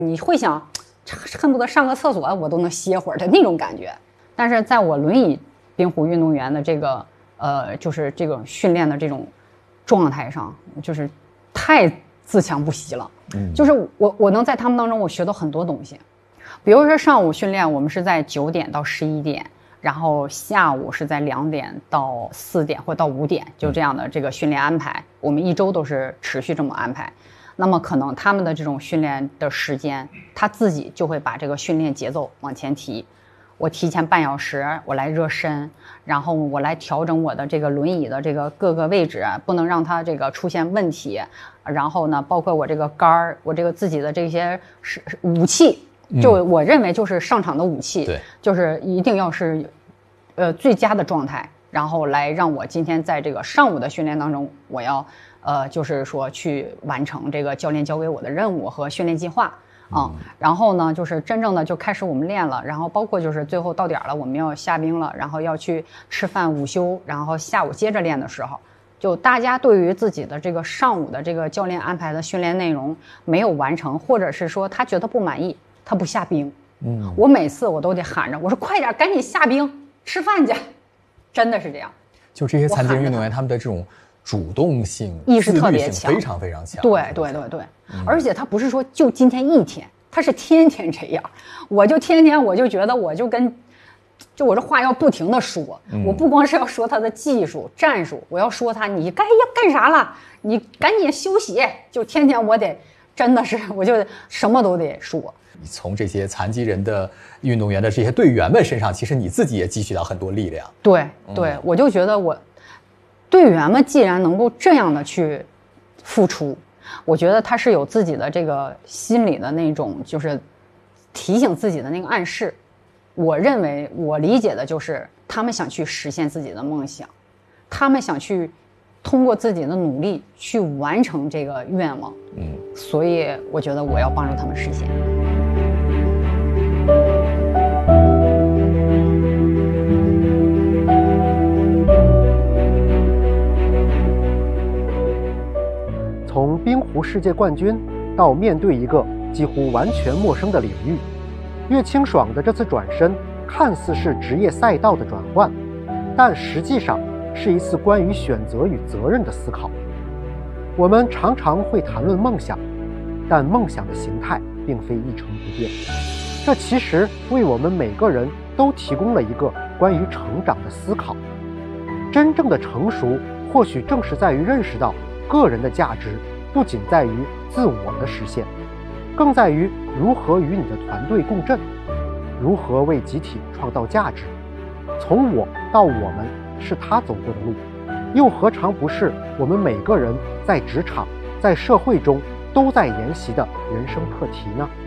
你会想恨不得上个厕所我都能歇会儿的那种感觉。但是在我轮椅冰壶运动员的这个就是这个训练的这种状态上，就是太自强不息了。就是我能在他们当中我学到很多东西。比如说上午训练我们是在9点到11点，然后下午是在2点到4点或到5点，就这样的这个训练安排，我们1周都是持续这么安排。那么可能他们的这种训练的时间，他自己就会把这个训练节奏往前提。我提前半小时我来热身，然后我来调整我的这个轮椅的这个各个位置，不能让它这个出现问题。然后呢，包括我这个杆儿，我这个自己的这些武器，就我认为就是上场的武器， 对， 就是一定要是最佳的状态，然后来让我今天在这个上午的训练当中，我要就是说去完成这个教练交给我的任务和训练计划。然后呢，就是真正的就开始我们练了，然后包括就是最后到点了，我们要下冰了，然后要去吃饭午休，然后下午接着练的时候，就大家对于自己的这个上午的这个教练安排的训练内容没有完成，或者是说他觉得不满意，他不下冰。我每次我都得喊着，我说快点，赶紧下冰吃饭去，真的是这样。 就这些残疾人运动员，他们的这种主动性、 意识特别强， 非常非常强。 对，而且他不是说就今天一天，他是天天这样。我就天天我就觉得我就我这话要不停的说，我不光是要说他的技术战术，我要说他你该要干啥了，你赶紧休息，就天天我得真的是我就什么都得说。 从这些残疾人的运动员的这些队员们身上，其实你自己也汲取到很多力量。 对，我就觉得队员们既然能够这样的去付出，我觉得他是有自己的这个心理的那种就是提醒自己的那个暗示。我认为我理解的就是他们想去实现自己的梦想，他们想去通过自己的努力去完成这个愿望。所以我觉得我要帮助他们实现。 从冰壶世界冠军到面对一个几乎完全陌生的领域，岳清爽的这次转身看似是职业赛道的转换，但实际上是一次关于选择与责任的思考。我们常常会谈论梦想，但梦想的形态并非一成不变。这其实为我们每个人都提供了一个关于成长的思考。真正的成熟，或许正是在于认识到个人的价值不仅在于自我的实现，更在于如何与你的团队共振，如何为集体创造价值。从我到我们是他走过的路，又何尝不是我们每个人在职场、在社会中都在研习的人生课题呢？